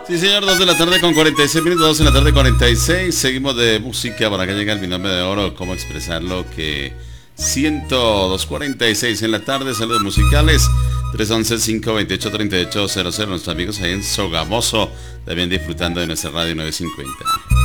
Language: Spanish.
Sí, señor, 2 de la tarde con 46 minutos, 2 de la tarde 46. Seguimos de música para que llegue el binomio de oro. ¿Cómo expresarlo? Que 102:46 en la tarde. Saludos musicales. 311-528-3800. Nuestros amigos ahí en Sogamoso también disfrutando de nuestra radio 950.